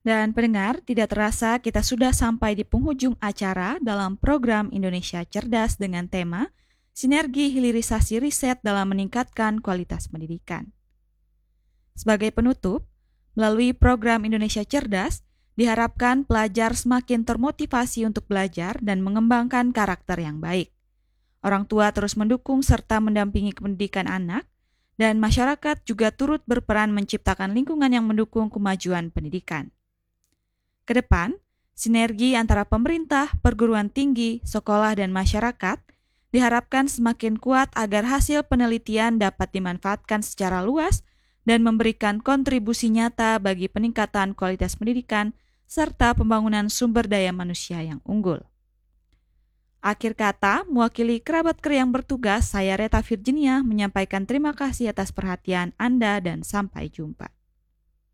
Dan pendengar, tidak terasa kita sudah sampai di penghujung acara dalam program Indonesia Cerdas dengan tema Sinergi Hilirisasi Riset dalam Meningkatkan Kualitas Pendidikan. Sebagai penutup, melalui program Indonesia Cerdas, diharapkan pelajar semakin termotivasi untuk belajar dan mengembangkan karakter yang baik. Orang tua terus mendukung serta mendampingi pendidikan anak, dan masyarakat juga turut berperan menciptakan lingkungan yang mendukung kemajuan pendidikan. Kedepan, sinergi antara pemerintah, perguruan tinggi, sekolah, dan masyarakat diharapkan semakin kuat agar hasil penelitian dapat dimanfaatkan secara luas dan memberikan kontribusi nyata bagi peningkatan kualitas pendidikan serta pembangunan sumber daya manusia yang unggul. Akhir kata, mewakili kerabat kerja yang bertugas, saya Reta Virginia menyampaikan terima kasih atas perhatian Anda dan sampai jumpa.